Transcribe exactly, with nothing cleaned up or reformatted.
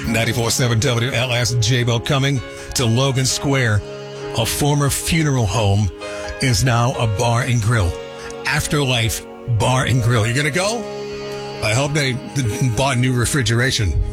ninety-four point seven W L S J-Bo coming to Logan Square. A former funeral home is now a bar and grill. Afterlife Bar and Grill. You going to go? I hope they bought new refrigeration.